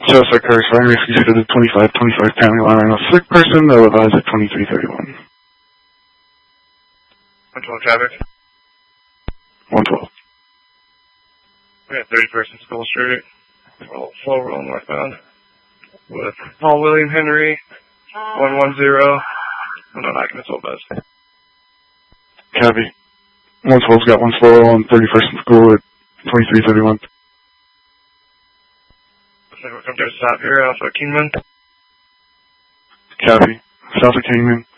Suspect cars firing rescue to the 2525 County line. A sick person, they'll advise at 2331. 112 traffic. 112. We got 31st and School Street. Slow roll northbound. With Paul William Henry, 110. No documents, all best. Copy. 112's got one slow roll on 31st and School at 2331. So we'll come to a stop here off of Kingman. Copy. South of Kingman.